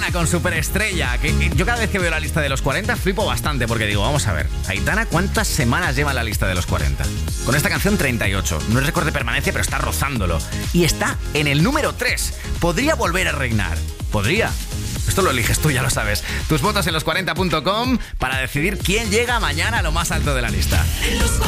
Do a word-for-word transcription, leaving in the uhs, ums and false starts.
Aitana con Superestrella. Que yo cada vez que veo la lista de los cuarenta flipo bastante porque digo, vamos a ver, Aitana, ¿cuántas semanas lleva en la lista de los cuarenta? Con esta canción treinta y ocho. No es récord de permanencia, pero está rozándolo. Y está en el número tres. Podría volver a reinar. Podría. Esto lo eliges tú, ya lo sabes. Tus votos en los cuarenta punto com para decidir quién llega mañana a lo más alto de la lista.